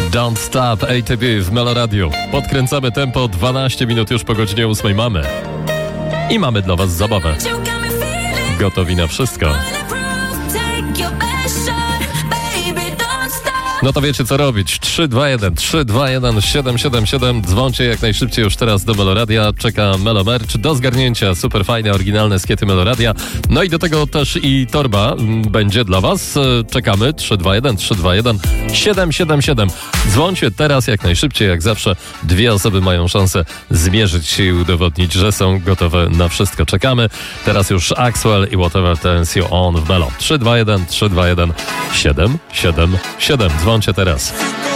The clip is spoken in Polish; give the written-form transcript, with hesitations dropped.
Don't Stop, ATB w Meloradiu. Podkręcamy tempo, 12 minut już po godzinie 8 mamy. I mamy dla was zabawę. Gotowi na wszystko. No to wiecie co robić. 321 777. Dzwoncie jak najszybciej już teraz do Meloradia. Czeka Melo Merch do zgarnięcia. Super fajne, oryginalne skiety Meloradia. No i do tego też i torba będzie dla was. Czekamy. 321 777. Dzwoncie teraz jak najszybciej. Jak zawsze dwie osoby mają szansę zmierzyć się i udowodnić, że są gotowe na wszystko. Czekamy. Teraz już Axwell i Whatever Turns You On w Melo. 321 777. Dzwoncie teraz.